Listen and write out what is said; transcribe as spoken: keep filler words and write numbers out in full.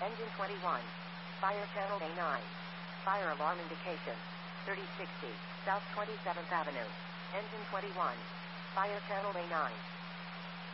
Engine twenty-one. Fire channel A nine. Fire alarm indication. thirty sixty, South twenty-seventh Avenue. Engine twenty-one. Fire channel A nine.